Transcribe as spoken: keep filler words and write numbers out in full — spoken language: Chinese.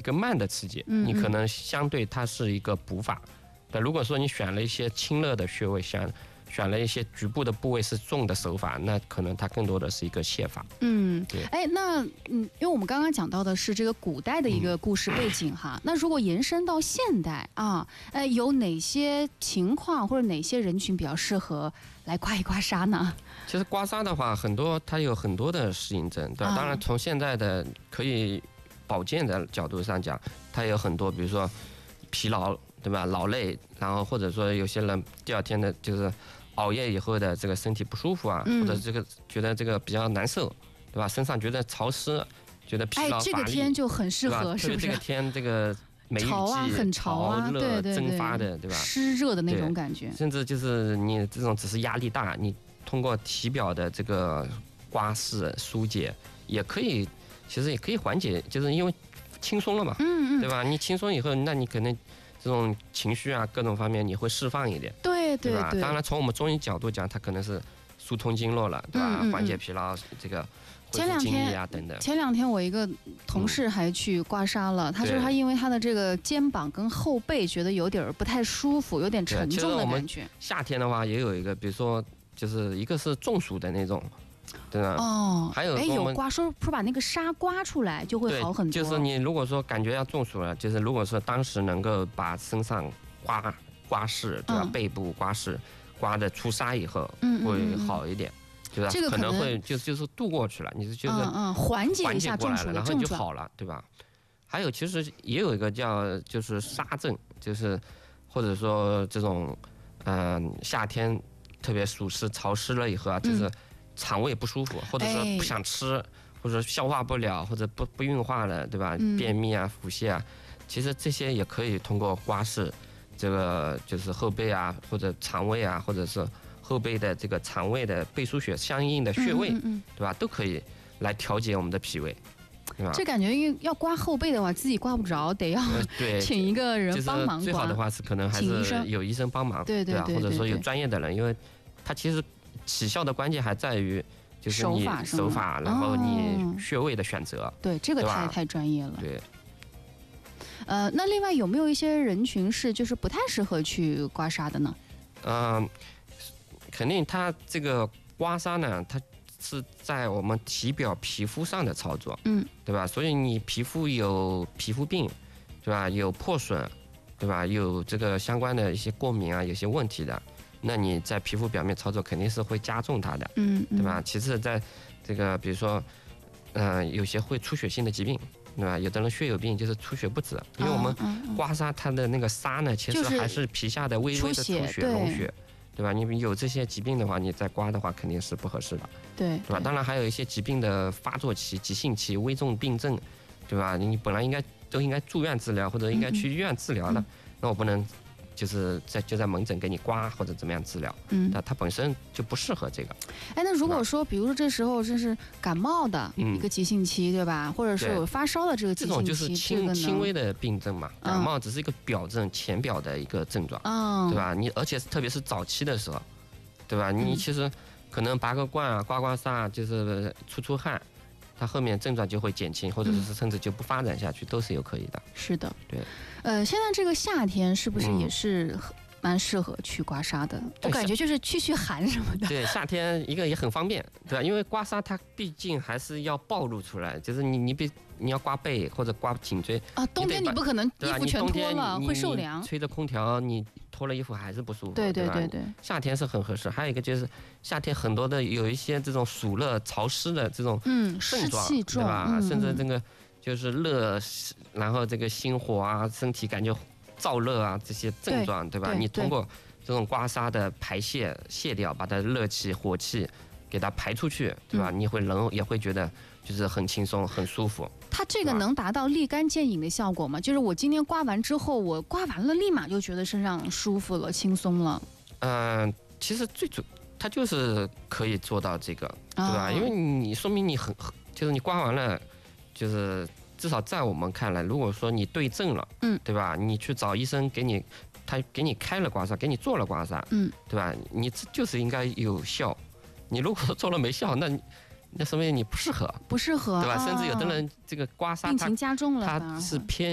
个慢的刺激， 嗯嗯你可能相对它是一个补法。但如果说你选了一些清热的穴位，选选了一些局部的部位是重的手法，那可能它更多的是一个泻法。 嗯对， 哎，那嗯，因为我们刚刚讲到的是这个古代的一个故事背景哈，那如果延伸到现代啊，哎，有哪些情况或者哪些人群比较适合来刮一刮痧呢？ 其实刮痧的话，很多它有很多的适应症，对吧？ 啊当然，从现在的可以保健的角度上讲，它有很多，比如说疲劳，对吧？劳累，然后或者说有些人第二天的就是熬夜以后的这个身体不舒服啊， 嗯或者这个觉得这个比较难受，对吧？身上觉得潮湿，觉得疲哎劳，乏力， 这个天就很适对吧合，是不是特别这个？天这个梅雨季， 潮啊，很潮啊， 热对对对， 蒸发的，对吧？ 湿热的那种感觉。 甚至就是你这种只是压力大，你通过体表的这个刮拭疏解，也可以，其实也可以缓解，就是因为轻松了嘛， 嗯嗯， 对吧？你轻松以后，那你可能这种情绪啊，各种方面你会释放一点， 对对吧？ 对。 当然，从我们中医角度讲，它可能是疏通经络了，对吧？ 嗯嗯嗯缓解疲劳，这个恢前两复精力天啊等等。 前两天我一个同事还去刮痧了，他说对他因为他的这个肩膀跟后背觉得有点儿不太舒服，有点沉重对其实我们的感觉。 夏天的话，也有一个，比如说，就是一个是中暑的那种，对吧？ 哦，哎， 还有我们有刮说说把那个痧刮出来就会对， 好很多。 就是你如果说感觉要中暑了，就是如果说当时能够把身上刮刮拭，对吧？ 嗯背部刮拭刮的出痧以后， 嗯嗯会嗯嗯好一点，对吧？可这个可能能会就就是度过去了，你是就是嗯嗯缓解缓一下解过来了， 中暑的然后症状。 就好了，对吧？还有其实也有一个叫就是沙症，就是或者说这种嗯、呃夏天特别暑湿潮湿了以后啊，就是肠胃不舒服，或者说哎不想吃，或者消化不了，或者不不运化了，对吧？ 嗯便秘啊、腹泻啊，其实这些也可以通过刮拭这个就是后背啊，或者肠胃啊，或者是后背的这个肠胃的背腧穴相应的穴位， 嗯嗯嗯对吧？都可以来调节我们的脾胃，对吧？ 这感觉因为要刮后背的话，自己刮不着，得要呃对， 请一个人就是帮忙最好的刮。 话是可能还请医生是有医生帮忙，吧？ 对对对或者说有对对专业的人，因为它其实起效的关键还在于就是手你法是吗手法，然后哦你穴位的选择， 对，这个对吧太太专业了。 对。 呃，那另外有没有一些人群是就是不太适合去刮痧的呢？ 嗯，肯定它这个刮痧呢，它是在我们体表皮肤上的操作， 嗯， 对吧？所以你皮肤有皮肤病，对吧？有破损，对吧？有这个相关的一些过敏啊，有些问题的，那你在皮肤表面操作肯定是会加重它的， 嗯，嗯对吧？？其次，在这个比如说，呃，有些会出血性的疾病，对吧？有的人血友病就是出血不止，因为我们嗯嗯刮痧它的那个痧呢，其实就是还是皮下的微微的出出血血、 对脓血，对吧？你有这些疾病的话，你再刮的话肯定是不合适的， 对对吧？当然还有一些疾病的发作期、急性期、危重病症，对吧？你本来应该都应该住院治疗或者应该去医院治疗的， 嗯那我不能就是在就在门诊给你刮或者怎么样治疗， 嗯， 那它本身就不适合这个。 哎，那如果说，比如说这时候这是感冒的嗯一个急性期，对吧？或者是对有发烧的这个急这种性期， 就是轻这个呢轻微的病症嘛， 嗯感冒只是一个表症、浅表的一个症状。 嗯， 对？吧？你而且是特别是早期的时候，对吧？你嗯其实可能拔个罐啊、刮刮痧啊，就是出出汗，它后面症状就会减轻，或者是甚至就不发展下去，都是有可以的。 是的， 对。 呃，现在这个夏天是不是嗯也是很蛮适合去刮痧的？我对感觉就是驱驱寒什么的。 对，夏天一个也很方便，对吧？因为刮痧它毕竟还是要暴露出来，就是你你别你要刮背或者刮颈椎， 啊，冬天你不可能对吧？ 衣服全你冬天脱了， 你会受凉你。吹着空调，你脱了衣服还是不舒服， 对对吧对对， 夏天是很合适，还有一个就是夏天很多的有一些这种暑热潮湿的这种嗯，湿症状， 气重， 对吧？ 嗯嗯甚至这个就是热，然后这个心火啊，身体感觉燥热啊这些症状，对吧？ 对你通过这种刮痧的排泄卸掉，把它热气、火气给它排出去，对吧？ 嗯你会人也会觉得就是很轻松、很舒服。 它这个能达到立竿见影的效果吗？就是我今天刮完之后，我刮完了立马就觉得身上舒服了、轻松了， 嗯、其实最主它就是可以做到这个，对吧？ 啊因为你说明你很就是你刮完了，就是至少在我们看来，如果说你对症了， 嗯， 对吧？你去找医生给你，他给你开了刮痧，给你做了刮痧， 嗯， 对吧？你这就是应该有效。你如果说做了没效，那你那说明你不适合， 不适合， 对吧？ 啊甚至有的人这个刮痧他病情加重了，反他而会是偏